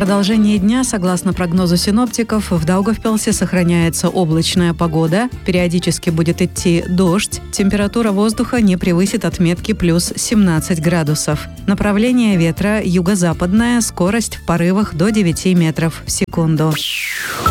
продолжение дня, согласно прогнозу синоптиков, в Даугавпилсе сохраняется облачная погода, периодически будет идти дождь, температура воздуха не превысит отметки плюс 17 градусов. Направление ветра юго-западное, скорость в порывах до 9 метров в секунду.